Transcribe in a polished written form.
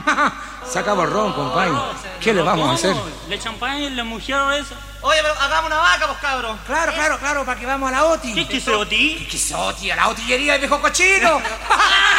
Se acabó el ron, compadre. ¿Qué le vamos a hacer? ¿Le champagne la mujer esa? Oye, pero hagamos una vaca, pues, cabros. Claro, para que vamos a la OTI. ¿Qué es que se oti? ¿Qué es OTI? A la otillería del viejo cochino.